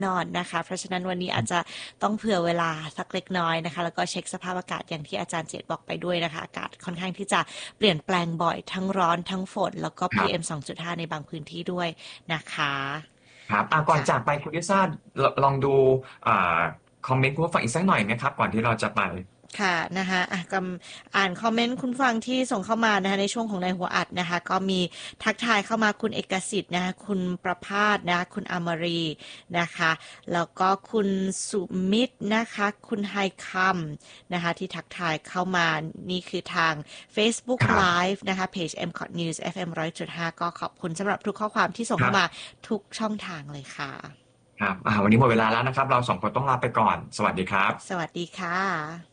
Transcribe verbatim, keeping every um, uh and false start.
นอนนะคะเพราะฉะนั้นวันนี้อาจจะต้องเผื่อเวลาสักเล็กน้อยนะคะแล้วก็เช็คสภาพอากาศอย่างที่อาจารย์เจตบอกไปด้วยนะคะอากาศค่อนข้างที่จะเปลี่ยนแปลงบ่อยทั้งร้อนทั้งฝนแล้วก็คพีรับเอ็ม สองจุดห้า ในบางพื้นที่ด้วยนะคะครับอ่ะก่อนค่ะจากไปคุณลิซ่าลลองดูอ่าคอมเมนต์คุณผู้ฟังอีกสักหน่อยไหมครับก่อนที่เราจะไปค่ะนะคะอ่ะกำอ่านคอมเมนต์คุณฟังที่ส่งเข้ามานะคะในช่วงของในหัวอัดนะคะก็มีทักทายเข้ามาคุณเอกสิทธิ์นะคะคุณประภาสนะคุณอมรีนะคะแล้วก็คุณสุมิตรนะคะคุณไฮคัมนะคะที่ทักทายเข้ามานี่คือทาง Facebook ครับ Live นะคะเพจ เอ็ม คอ ที News เอฟ เอ็ม หนึ่งร้อยจุดห้า ก็ขอบคุณสำหรับทุกข้อความที่ส่งครับเข้ามาทุกช่องทางเลยค่ะครับอ่าวันนี้หมดเวลาแล้วนะครับเราสองคนต้องลาไปก่อนสวัสดีครับสวัสดีค่ะ